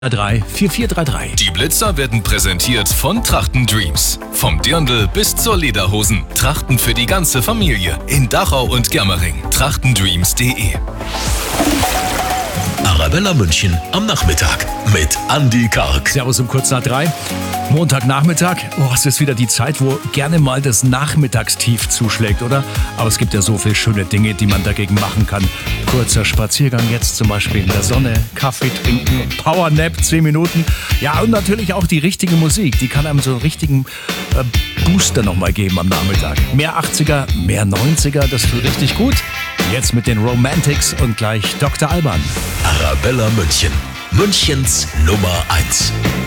4433. Die Blitzer werden präsentiert von Trachten Dreams. Vom Dirndl bis zur Lederhosen. Trachten für die ganze Familie. In Dachau und Germering. trachtendreams.de. Arabella München am Nachmittag mit Andi Karg. Servus um kurz nach 3. Montagnachmittag. Oh, es ist wieder die Zeit, wo gerne mal das Nachmittagstief zuschlägt, oder? Aber es gibt ja so viele schöne Dinge, die man dagegen machen kann. Kurzer Spaziergang jetzt zum Beispiel in der Sonne, Kaffee trinken, Powernap 10 Minuten. Ja, und natürlich auch die richtige Musik. Die kann einem so einen richtigen Booster nochmal geben am Nachmittag. Mehr 80er, mehr 90er, das tut richtig gut. Jetzt mit den Romantics und gleich Dr. Alban. Arabella München. Münchens Nummer 1.